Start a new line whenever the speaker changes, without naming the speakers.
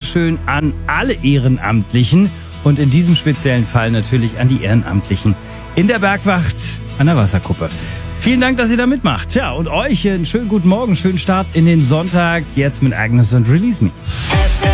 Dankeschön an alle Ehrenamtlichen und in diesem speziellen Fall natürlich an die Ehrenamtlichen in der Bergwacht an der Wasserkuppe. Vielen Dank, dass ihr da mitmacht. Ja, und euch einen schönen guten Morgen, schönen Start in den Sonntag. Jetzt mit Agnes und Release Me.